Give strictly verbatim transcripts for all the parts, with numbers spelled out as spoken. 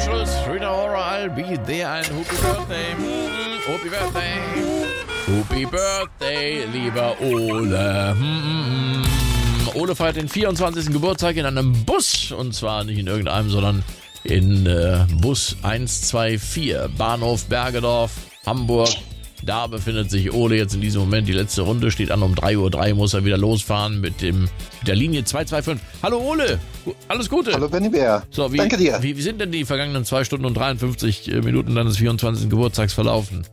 Schluss. Rita Ora, I'll be there. Ein Happy Birthday. Mm, Happy Birthday. Happy Birthday, lieber Ole. Mm, mm. Ole feiert den vierundzwanzigsten Geburtstag in einem Bus. Und zwar nicht in irgendeinem, sondern in äh, Bus eins zwei vier. Bahnhof Bergedorf, Hamburg. Da befindet sich Ole jetzt in diesem Moment. Die letzte Runde steht an. Um drei Uhr drei muss er wieder losfahren mit, dem, mit der Linie zwei zwei fünf. Hallo Ole, alles Gute. Hallo Benny Bär. So, wie, Danke dir. Wie, wie sind denn die vergangenen zwei Stunden und dreiundfünfzig Minuten deines vierundzwanzigsten Geburtstags verlaufen?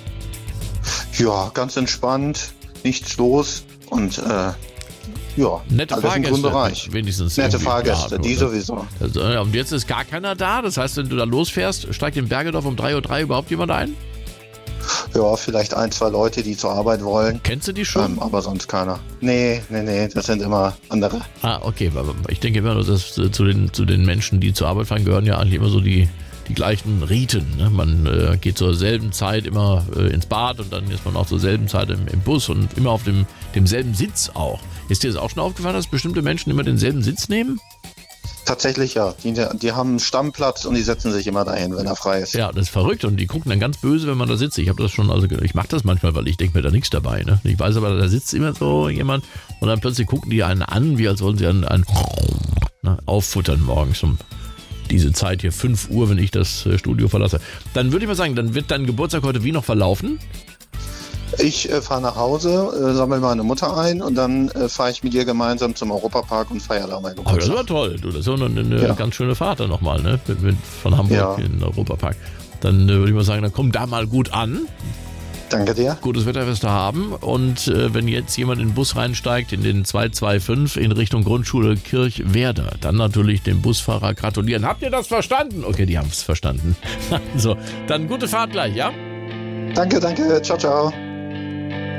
Ja, ganz entspannt, nichts los und äh, ja, nette alles im grünen Fahrgäste, Bereich. wenigstens. Nette irgendwie. Fahrgäste, Ja, die sowieso. Also, und jetzt ist gar keiner da. Das heißt, wenn du da losfährst, steigt in Bergedorf um drei Uhr drei überhaupt jemand ein? Ja, vielleicht ein, zwei Leute, die zur Arbeit wollen. Kennst du die schon? Ähm, aber sonst keiner. Nee, nee, nee, das sind immer andere. Ah, okay. Aber ich denke immer, dass äh, zu den, zu den Menschen, die zur Arbeit fahren, gehören ja eigentlich immer so die, die gleichen Riten. Ne? Man äh, geht zur selben Zeit immer äh, ins Bad und dann ist man auch zur selben Zeit im, im Bus und immer auf dem, demselben Sitz auch. Ist dir das auch schon aufgefallen, dass bestimmte Menschen immer denselben Sitz nehmen? Tatsächlich ja. Die, die haben einen Stammplatz und die setzen sich immer dahin, wenn er frei ist. Ja, das ist verrückt und die gucken dann ganz böse, wenn man da sitzt. Ich habe das schon, also ich mache das manchmal, weil ich denke mir da nichts dabei. Ne? Ich weiß aber, da sitzt immer so jemand und dann plötzlich gucken die einen an, wie als wollen sie einen, einen ne, auffuttern morgens um diese Zeit hier, fünf Uhr, wenn ich das Studio verlasse. Dann würde ich mal sagen, dann wird dein Geburtstag heute wie noch verlaufen? Ich äh, fahre nach Hause, äh, sammle meine Mutter ein und dann äh, fahre ich mit ihr gemeinsam zum Europapark und feiere da meinen Aber das Geburtstag. war toll. Du, das ist ja eine, eine Ja. ganz schöne Fahrt dann nochmal, ne? Mit, mit, von Hamburg Ja. in den Europapark. Dann äh, würde ich mal sagen, dann komm da mal gut an. Danke dir. Gutes Wetter wirst du haben. Und äh, wenn jetzt jemand in den Bus reinsteigt, in den zwei zwei fünf in Richtung Grundschule Kirchwerder, dann natürlich dem Busfahrer gratulieren. Habt ihr das verstanden? Okay, die haben es verstanden. So, dann gute Fahrt gleich, ja? Danke, danke. Ciao, ciao.